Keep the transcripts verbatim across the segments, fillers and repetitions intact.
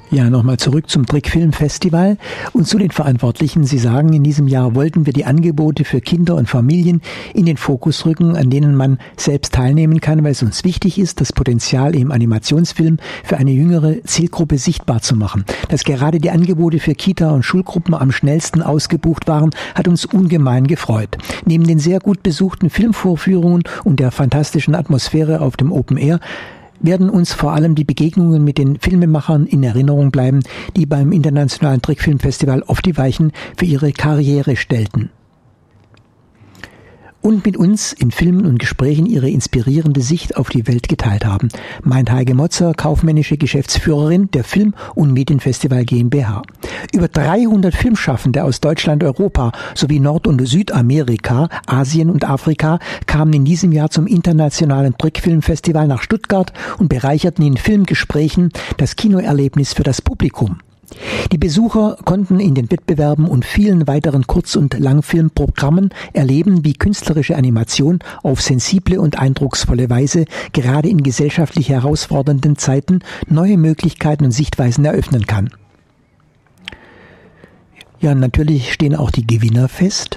Ja, nochmal zurück zum Trickfilmfestival und zu den Verantwortlichen. Sie sagen, in diesem Jahr wollten wir die Angebote für Kinder und Familien in den Fokus rücken, an denen man selbst teilnehmen kann, weil es uns wichtig ist, das Potenzial im Animationsfilm für eine jüngere Zielgruppe sichtbar zu machen. Dass gerade die Angebote für Kita- und Schulgruppen am schnellsten ausgebucht waren, hat uns ungemein gefreut. Neben den sehr gut besuchten Filmvorführungen und der fantastischen Atmosphäre auf dem Open Air werden uns vor allem die Begegnungen mit den Filmemachern in Erinnerung bleiben, die beim Internationalen Trickfilmfestival oft die Weichen für ihre Karriere stellten. Und mit uns in Filmen und Gesprächen ihre inspirierende Sicht auf die Welt geteilt haben, meint Heike Motzer, kaufmännische Geschäftsführerin der Film- und Medienfestival GmbH. Über dreihundert Filmschaffende aus Deutschland, Europa sowie Nord- und Südamerika, Asien und Afrika kamen in diesem Jahr zum Internationalen Trickfilmfestival nach Stuttgart und bereicherten in Filmgesprächen das Kinoerlebnis für das Publikum. Die Besucher konnten in den Wettbewerben und vielen weiteren Kurz- und Langfilmprogrammen erleben, wie künstlerische Animation auf sensible und eindrucksvolle Weise gerade in gesellschaftlich herausfordernden Zeiten neue Möglichkeiten und Sichtweisen eröffnen kann. Ja, natürlich stehen auch die Gewinner fest.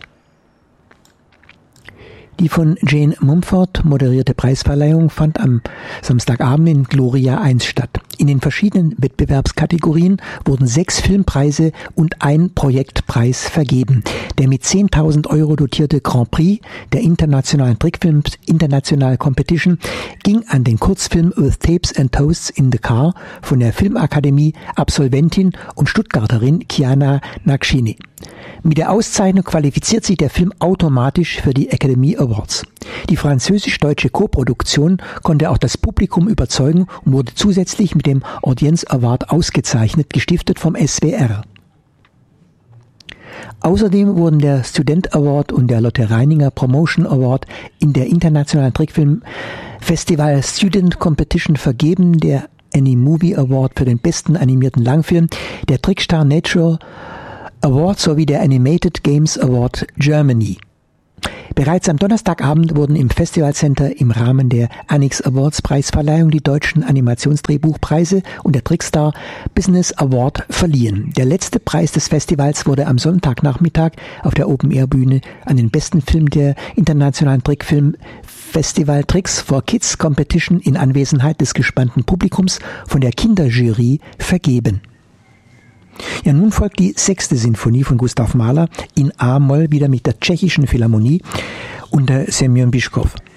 Die von Jane Mumford moderierte Preisverleihung fand am Samstagabend in Gloria eins statt. In den verschiedenen Wettbewerbskategorien wurden sechs Filmpreise und ein Projektpreis vergeben. Der mit zehntausend Euro dotierte Grand Prix der internationalen Trickfilm International Competition ging an den Kurzfilm With Tapes and Toasts in the Car von der Filmakademie Absolventin und Stuttgarterin Kiana Nakshini. Mit der Auszeichnung qualifiziert sich der Film automatisch für die Academy Awards. Die französisch-deutsche Koproduktion konnte auch das Publikum überzeugen und wurde zusätzlich mit dem Audience Award ausgezeichnet, gestiftet vom S W R. Außerdem wurden der Student Award und der Lotte Reininger Promotion Award in der Internationalen Trickfilm Festival Student Competition vergeben, der Any-Movie Award für den besten animierten Langfilm, der Trickstar Nature Award sowie der Animated Games Award Germany. Bereits am Donnerstagabend wurden im Festivalcenter im Rahmen der Anix Awards Preisverleihung die deutschen Animationsdrehbuchpreise und der Trickstar Business Award verliehen. Der letzte Preis des Festivals wurde am Sonntagnachmittag auf der Open-Air-Bühne an den besten Film der internationalen Trickfilm Festival Tricks for Kids Competition in Anwesenheit des gespannten Publikums von der Kinderjury vergeben. Ja, nun folgt die sechste Sinfonie von Gustav Mahler in A-Moll, wieder mit der Tschechischen Philharmonie unter Semjon Bischkow.